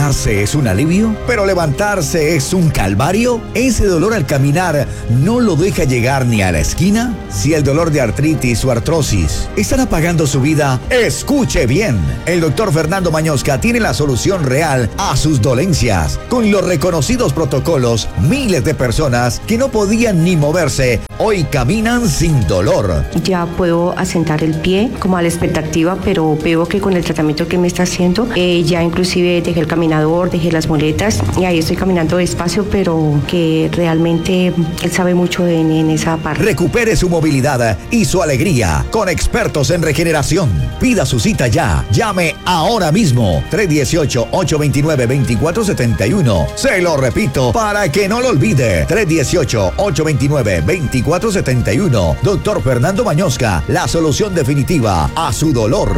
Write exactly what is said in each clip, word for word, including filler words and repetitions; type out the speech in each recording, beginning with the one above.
Sentarse es un alivio, pero levantarse es un calvario. Ese dolor al caminar no lo deja llegar ni a la esquina. Si el dolor de artritis o artrosis están apagando su vida, escuche bien. El doctor Fernando Mañosca tiene la solución real a sus dolencias. Con los reconocidos protocolos, miles de personas que no podían ni moverse, hoy caminan sin dolor. Ya puedo asentar el pie como a la expectativa, pero veo que con el tratamiento que me está haciendo, eh, ya inclusive dejé el caminador, dejé las muletas y ahí estoy caminando despacio, pero que realmente él sabe mucho en, en esa parte. Recupere su movilidad y su alegría con expertos en regeneración. Pida su cita ya. Llame ahora mismo. tres uno ocho, ocho dos nueve, dos cuatro siete uno. Se lo repito para que no lo olvide. tres uno ocho, ocho dos nueve, dos cuatro siete uno. Doctor Fernando Mañosca, la solución definitiva a su dolor.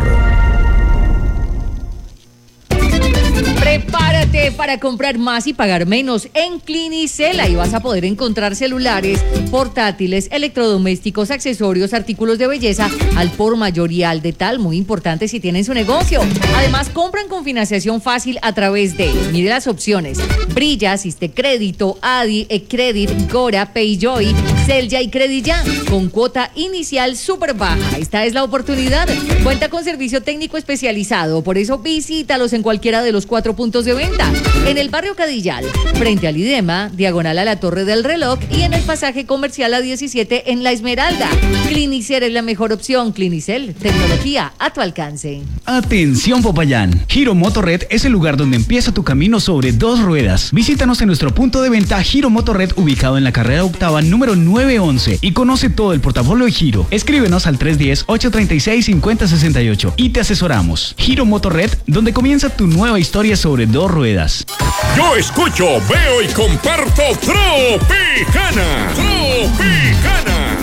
Prepárate para comprar más y pagar menos en Clinicel. Ahí vas a poder encontrar celulares, portátiles, electrodomésticos, accesorios, artículos de belleza al por mayor y al detal, muy importante si tienen su negocio. Además, compran con financiación fácil a través de, mire las opciones: Brilla, Siste Crédito, Adi, eCredit, Gora, Payjoy, Celya y Credilla, con cuota inicial súper baja. Esta es la oportunidad. Cuenta con servicio técnico especializado, por eso visítalos en cualquiera de los cuatro puntos de venta. En el barrio Cadillal, frente al IDEMA, diagonal a la Torre del Reloj, y en el pasaje comercial A diecisiete en La Esmeralda. Clinicel es la mejor opción. Clinicel, tecnología a tu alcance. Atención Popayán, Giro Motorred es el lugar donde empieza tu camino sobre dos ruedas. Visítanos en nuestro punto de venta Giro Motorred, ubicado en la carrera octava número nueve once, y conoce todo el portafolio de Giro. Escríbenos al tres uno cero, ocho tres seis, cinco cero seis ocho y te asesoramos. Giro Motorred, donde comienza tu nueva historia sobre dos ruedas. Yo escucho, veo y comparto Tropicana. Tropicana.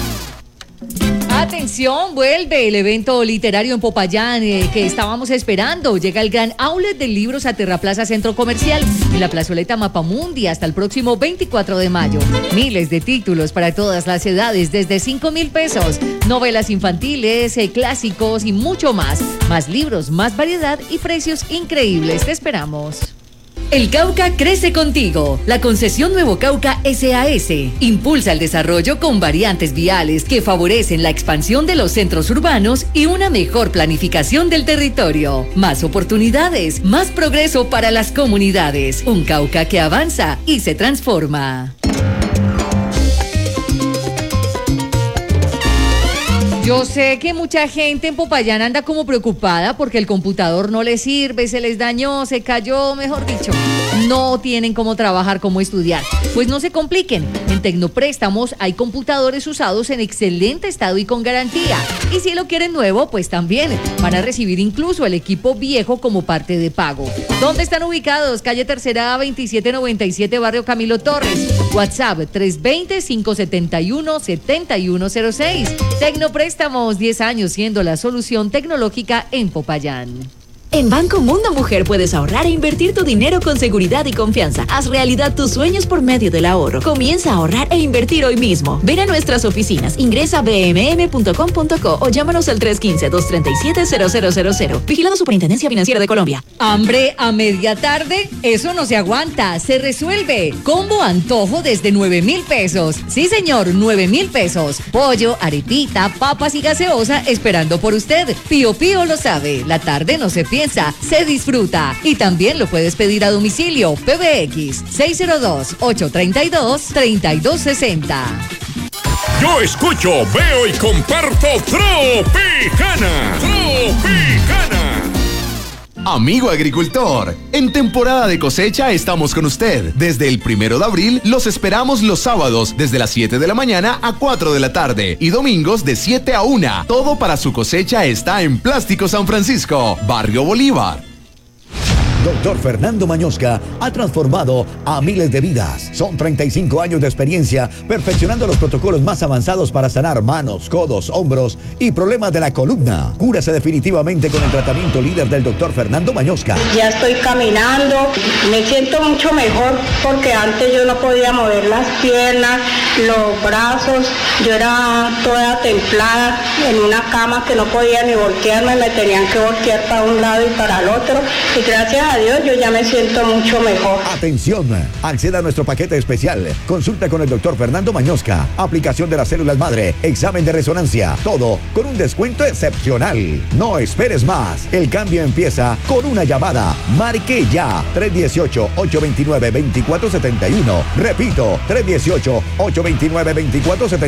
Atención, vuelve el evento literario en Popayán eh, que estábamos esperando. Llega el gran outlet de libros a Terraplaza Centro Comercial en la plazoleta Mapamundi hasta el próximo veinticuatro de mayo. Miles de títulos para todas las edades desde cinco mil pesos. Novelas infantiles, eh, clásicos y mucho más. Más libros, más variedad y precios increíbles. Te esperamos. El Cauca crece contigo. La concesión Nuevo Cauca S A S impulsa el desarrollo con variantes viales que favorecen la expansión de los centros urbanos y una mejor planificación del territorio. Más oportunidades, más progreso para las comunidades. Un Cauca que avanza y se transforma. Yo sé que mucha gente en Popayán anda como preocupada porque el computador no les sirve, se les dañó, se cayó, mejor dicho. No tienen cómo trabajar, cómo estudiar. Pues no se compliquen. En Tecnopréstamos hay computadores usados en excelente estado y con garantía. Y si lo quieren nuevo, pues también van a recibir incluso el equipo viejo como parte de pago. ¿Dónde están ubicados? Calle Tercera veintisiete noventa y siete, Barrio Camilo Torres. WhatsApp tres dos cero, cinco siete uno, siete uno cero seis. Tecnopréstamos, diez años siendo la solución tecnológica en Popayán. En Banco Mundo Mujer puedes ahorrar e invertir tu dinero con seguridad y confianza. Haz realidad tus sueños por medio del ahorro. Comienza a ahorrar e invertir hoy mismo. Ven a nuestras oficinas, ingresa a b m m punto com punto co o llámanos al tres uno cinco, dos tres siete, cero cero cero cero. Vigilado Superintendencia Financiera de Colombia. ¿Hambre a media tarde? Eso no se aguanta, se resuelve. Combo antojo desde nueve mil pesos. Sí, señor, nueve mil pesos. Pollo, arepita, papas y gaseosa esperando por usted. Pío Pío lo sabe. La tarde no se pierde, se disfruta. Y también lo puedes pedir a domicilio. P B X seis cero dos, ocho tres dos, tres dos seis cero. Yo escucho, veo y comparto Tropicana. Tropicana. Amigo agricultor, en temporada de cosecha estamos con usted. Desde el primero de abril los esperamos los sábados desde las siete de la mañana a cuatro de la tarde y domingos de siete a una. Todo para su cosecha está en Plástico San Francisco, Barrio Bolívar. Doctor Fernando Mañosca ha transformado a miles de vidas. Son treinta y cinco años de experiencia perfeccionando los protocolos más avanzados para sanar manos, codos, hombros y problemas de la columna. Cúrase definitivamente con el tratamiento líder del doctor Fernando Mañosca. Ya estoy caminando, me siento mucho mejor porque antes yo no podía mover las piernas, los brazos, yo era toda templada en una cama que no podía ni voltearme, me tenían que voltear para un lado y para el otro, y gracias a a Dios yo ya me siento mucho mejor. Atención, acceda a nuestro paquete especial. Consulta con el doctor Fernando Mañosca, aplicación de las células madre, examen de resonancia, todo con un descuento excepcional. No esperes más, el cambio empieza con una llamada. Marque ya, tres uno ocho, ocho dos nueve, dos cuatro siete uno. Repito, tres uno ocho, ocho dos nueve, dos cuatro siete uno.